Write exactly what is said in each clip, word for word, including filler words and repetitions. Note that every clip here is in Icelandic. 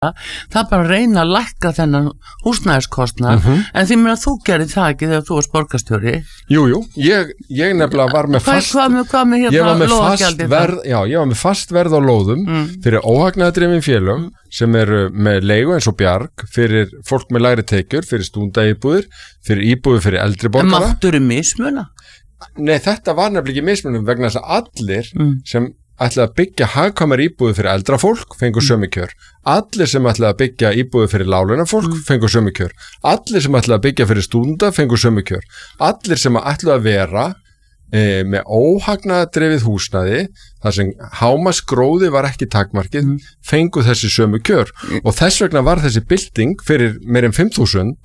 það bara reyna að lækka þennan húsnæðiskostnað, mm -hmm. en því mér að þú gerir það ekki þegar þú varst borgarstjóri. Jú, jú, ég, ég nefnilega var með fast hvað með, hvað með hérna ég var með fast verð, já, ég var með fast verð á lóðum mm. fyrir óhagnaðardrifin félög mm. sem eru með leigu eins og Bjarg, fyrir fólk með lægri tekjur, fyrir stúndaíbúðir, fyrir íbúðir fyrir eldri borgara. En máttur er mismuna? Nei, þetta var nefnilega ekki mismunum vegna þess að allir mm. sem ætlaði að byggja hagkvæmar íbúðir fyrir eldra fólk fengur sömu kjör. Allir sem ætlaði að byggja íbúðir fyrir láglauna fólk mm. fengur sömu kjör. Allir sem ætlaði að byggja fyrir stúdenta fengur sömu kjör. Allir sem ætlaði að vera e, með óhagnaðardrifið húsnæði, þar sem hámarksgróði var ekki takmarkið, mm. fengu þessi sömu kjör. Mm. Og þess vegna var þessi bylting fyrir meir en fimm þúsund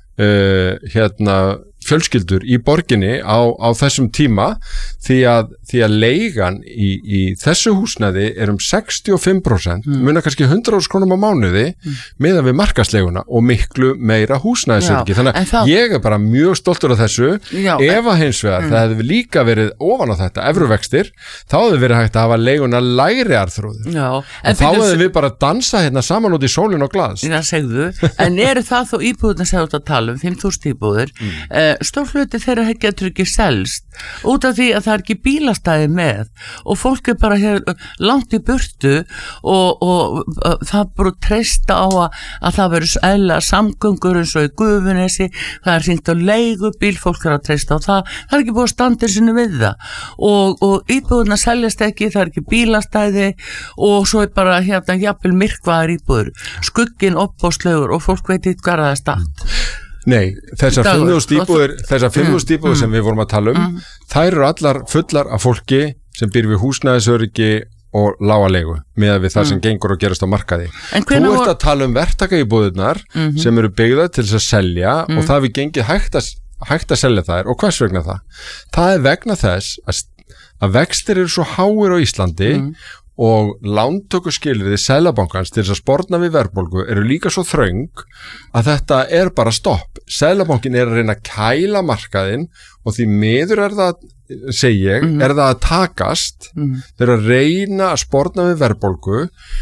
uh, hérna fjölskyldur í borginni á, á þessum tíma því að, því að leigan í, í þessu húsnæði er um sextíu og fimm prósent, mm. munar kannski hundrað þúsund krónum á mánuði mm. meðan við markaðsleguna og miklu meira húsnæðisöryggi. Þannig að það, ég er bara mjög stoltur af þessu. Já, ef að hins vegar mm. það hefði líka verið ofan á þetta, evruvextir, þá hefði verið hægt að hafa leiguna lægri arðþrúður. Já, en þá hefði við bara dansa hérna saman út í sólin og glas. Já, segðu, en eru það þó íbúðurnar sem þú ert að tala um, fimm þúsund íbúðir, mm. uh, stór hluti þeirra getur ekki selst út af því að það er ekki bílastæði með og fólk er bara hér langt í burtu og, og, og það bara treysta á að, að það verður eðlilega samgöngur eins og í Gufunesi, það er hringt á leigubíl, fólk er að treysta á það, það er ekki búið að standa sinni við það og, og íbúðurna seljast ekki, það er ekki bílastæði og svo er bara hérna jafnvel myrkvaðar íbúður, skugginn opbóðslegur og fólk veit eitthvað hvað það er start. Nei, þessar fimm þúsund íbúðir, þessar fimm þúsund íbúðir mm. sem við vorum að tala um, mm. þær eru allar fullar af fólki sem býr við húsnæðisöryggi og lága leigu, með við það mm. sem gengur og gerast á markaði. Þú ert vor... að tala um verktakaíbúðirnar mm-hmm. sem eru byggðar til þess að selja mm. og það við gengið hægt að, hægt að selja þær og hvers vegna það? Það er vegna þess að, að vextir eru svo háir á Íslandi mm. og lántökuskilyrði Seðlabankans til þess að sporna við verðbólgu eru líka svo þröng að þetta er bara stopp. Seðlabankin er að reyna að kæla markaðinn og því miður er það, segi ég, mm-hmm. er það að takast, mm-hmm. þeir að reyna að sporna við verðbólgu,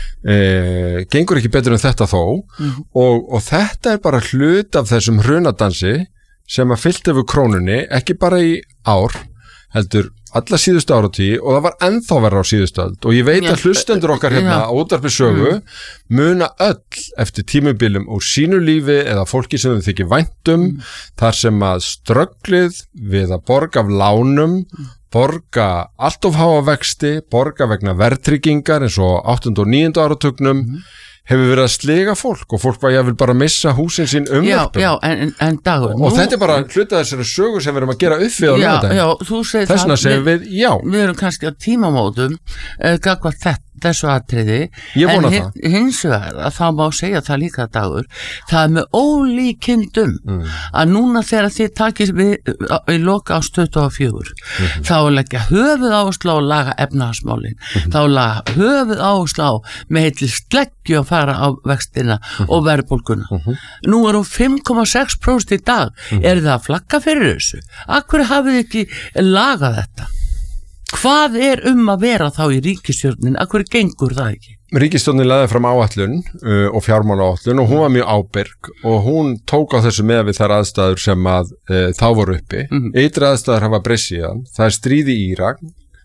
eh, gengur ekki betur en þetta þó mm-hmm. og, og þetta er bara hlut af þessum hrunadansi sem að fyllt yfir krónunni, ekki bara í ár, heldur alla síðustu áratí og það var ennþá verra á síðustu öld og ég veit að hlustendur okkar hérna á Útvarpi Sögu mm. muna öll eftir tímubilum úr sínu lífi eða fólki sem þau þykir væntum mm. þar sem að strögglið við að borga af lánum, borga allt of háa vexti, borga vegna verðtryggingar eins og áttunda og níunda áratugnum mm. hefur verið að sliga fólk og fólk var jáfnvel bara að missa húsin sín umvörpum. Já, já, en, en dagur. Og, og þetta er bara hluta þessari sögu sem við erum að gera upp við á lögadaginn. Já, já, þú segir það. Þessna segir við, já. Við erum kannski á tímamótum, uh, gagvart þetta, þessu atriði. Ég vona hin, það. En hins vegar, að þá má segja það líka dagur, það er með ólíkindum mm. að núna þegar þið takir við í loka á tuttugu og fjögur, mm-hmm. þá leggja höfuð áherslu á að laga efnahagsmálin, mm-hmm. þá laga höfuð áherslu á með heitli sleggju að fara á vextina mm-hmm. og verðbólguna. Mm-hmm. Nú er hún fimm komma sex prósent í dag. Mm-hmm. Er það að flagga fyrir þessu? Akkur hafið ekki lagað þetta? Hvað er um að vera þá í ríkisstjórnin? Akkur gengur það ekki? Ríkisstjórnin lagði fram áætlun uh, og fjármálaáætlun og hún var mjög ábyrg og hún tók á þessu með við þær aðstæður sem að uh, þá voru uppi. Mm-hmm. Eitri aðstæður hafa breyst síðan. Það er stríð í Írak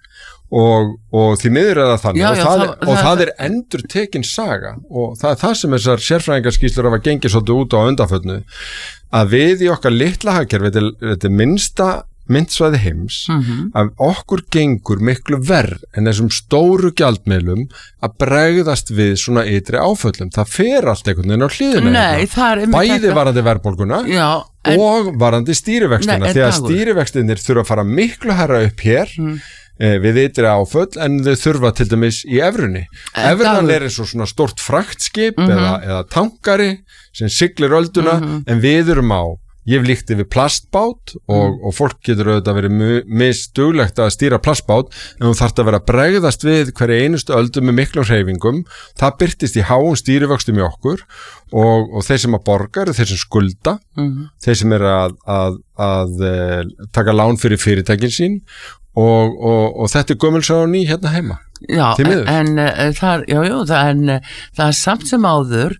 og, og því miður er það þannig já, já, og, það, það, og það, það er endur tekin saga og það er það sem þessar sérfræðingarskýrslur hafa gengið svolítið út á undanförnu að við í okkar litla hagkerfi, þetta er minnsta myntsvæði heims, mm-hmm. að okkur gengur miklu verð en þessum stóru gjaldmiðlum að bregðast við svona ytri áföllum. Það fer allt einhvern veginn á hliðina. Nei, það er bæði þetta... varandi verðbólguna já, en... og varandi stýrivextina. Þegar stýrivextinir þurfa að fara miklu herra upp hér mm. eh, við ytri áföll en þau þurfa til dæmis í evrunni. Evrunan er eins og svona stort fraktskip mm-hmm. eða, eða tankari sem siglir ölduna mm-hmm. en við erum á Ég hef líkt yfir plastbát og, mm. og fólk getur auðvitað verið misduglegt að stýra plastbát en þú þarft að vera að bregðast við hverja einustu öldu með miklum hreyfingum. Það birtist í háum stýrivöxtum í okkur og, og þeir sem að borga eru þeir sem skulda, mm. þeir sem eru að, að, að, að taka lán fyrir fyrirtækin sín og, og, og þetta er gömul sá ný hérna heima. Já, en uh, það, já, já, það, en, uh, það er samt sem áður